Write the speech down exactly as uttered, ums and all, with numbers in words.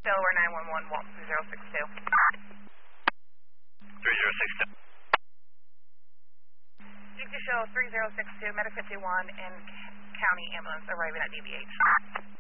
Delaware nine one one, Walton three zero six two. three zero six two. G Q show three zero six two, Medic fifty-one, and county ambulance arriving at D B H.